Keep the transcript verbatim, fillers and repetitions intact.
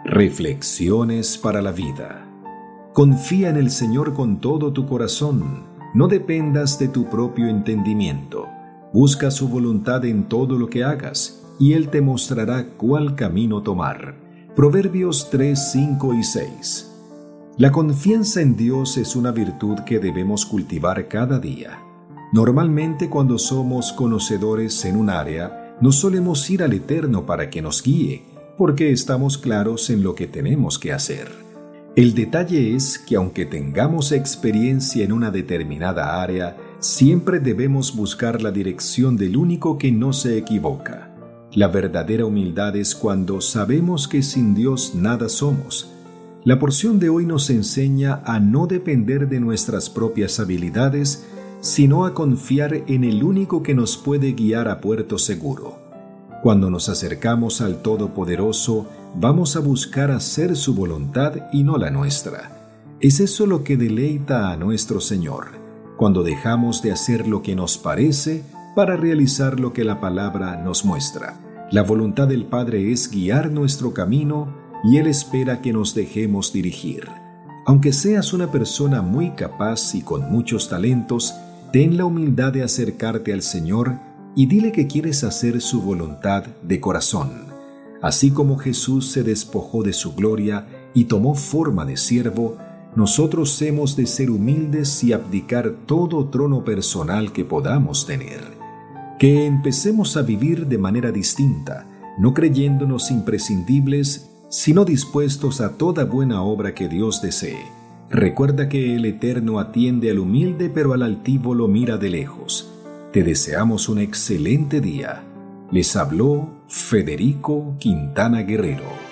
Reflexiones para la vida. Confía en el Señor con todo tu corazón. No dependas de tu propio entendimiento. Busca su voluntad en todo lo que hagas, y Él te mostrará cuál camino tomar. Proverbios tres, cinco y seis. La confianza en Dios es una virtud que debemos cultivar cada día. Normalmente, cuando somos conocedores en un área, no solemos ir al Eterno para que nos guíe, porque estamos claros en lo que tenemos que hacer. El detalle es que aunque tengamos experiencia en una determinada área, siempre debemos buscar la dirección del único que no se equivoca. La verdadera humildad es cuando sabemos que sin Dios nada somos. La porción de hoy nos enseña a no depender de nuestras propias habilidades, sino a confiar en el único que nos puede guiar a puerto seguro. Cuando nos acercamos al Todopoderoso, vamos a buscar hacer su voluntad y no la nuestra. Es eso lo que deleita a nuestro Señor, cuando dejamos de hacer lo que nos parece para realizar lo que la palabra nos muestra. La voluntad del Padre es guiar nuestro camino y Él espera que nos dejemos dirigir. Aunque seas una persona muy capaz y con muchos talentos, ten la humildad de acercarte al Señor y dile que quieres hacer su voluntad de corazón. Así como Jesús se despojó de su gloria y tomó forma de siervo, nosotros hemos de ser humildes y abdicar todo trono personal que podamos tener. Que empecemos a vivir de manera distinta, no creyéndonos imprescindibles, sino dispuestos a toda buena obra que Dios desee. Recuerda que el Eterno atiende al humilde, pero al altivo lo mira de lejos. Te deseamos un excelente día. Les habló Federico Quintana Guerrero.